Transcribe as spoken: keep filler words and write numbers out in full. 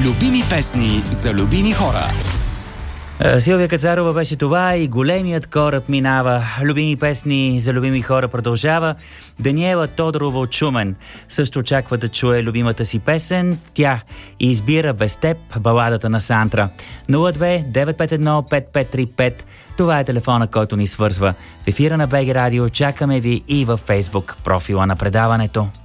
Любими песни за любими хора. Силвия Кацарова беше това и големият кораб минава. Любими песни за любими хора продължава. Даниела Тодорова от Шумен също очаква да чуе любимата си песен. Тя избира Без теб, баладата на Сантра. нула две девет пет едно пет пет три пет. Това е телефона, който ни свързва. В ефира на БГ Радио чакаме ви и във Фейсбук профила на предаването.